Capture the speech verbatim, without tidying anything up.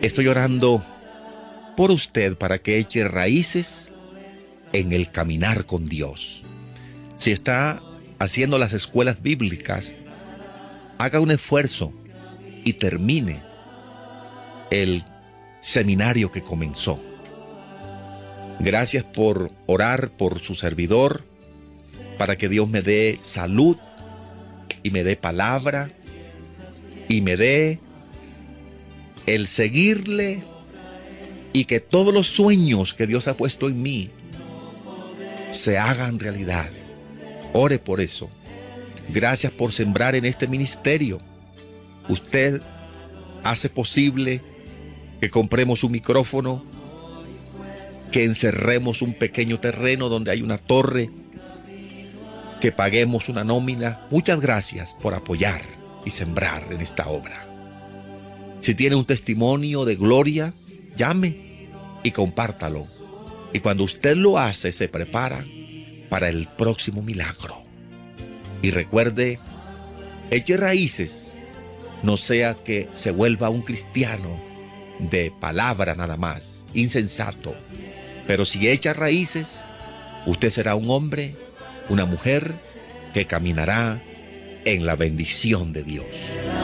Estoy orando por usted para que eche raíces en el caminar con Dios. Si está haciendo las escuelas bíblicas, haga un esfuerzo y termine el seminario que comenzó. Gracias por orar por su servidor, para que Dios me dé salud y me dé palabra y me dé el seguirle, y que todos los sueños que Dios ha puesto en mí se hagan realidad. Ore por eso. Gracias por sembrar en este ministerio. Usted hace posible que compremos un micrófono, que encerremos un pequeño terreno donde hay una torre, que paguemos una nómina. Muchas gracias por apoyar y sembrar en esta obra. Si tiene un testimonio de gloria, llame y compártalo. Y cuando usted lo hace, se prepara para el próximo milagro. Y recuerde, eche raíces, no sea que se vuelva un cristiano de palabra nada más, insensato. Pero si echa raíces, usted será un hombre, una mujer que caminará en la bendición de Dios.